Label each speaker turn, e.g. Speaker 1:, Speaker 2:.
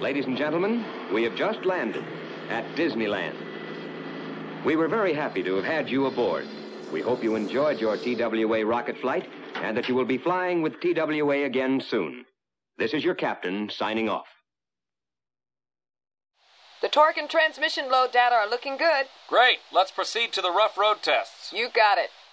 Speaker 1: Ladies and gentlemen, we have just landed at Disneyland. We were very happy to have had you aboard. We hope you enjoyed your TWA rocket flight and that you will be flying with TWA again soon. This is your captain signing off.
Speaker 2: The torque and transmission load data are looking good.
Speaker 3: Great. Let's proceed to the rough road tests.
Speaker 2: You got it.